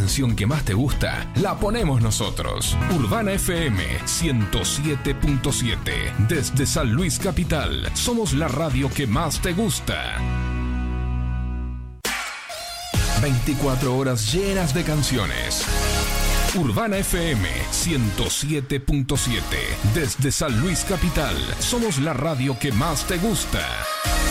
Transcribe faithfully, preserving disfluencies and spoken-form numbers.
canción que más te gusta, la ponemos nosotros. Urbana F M ciento siete punto siete. Desde San Luis Capital, somos la radio que más te gusta. veinticuatro horas llenas de canciones. Urbana F M ciento siete punto siete. Desde San Luis Capital, somos la radio que más te gusta.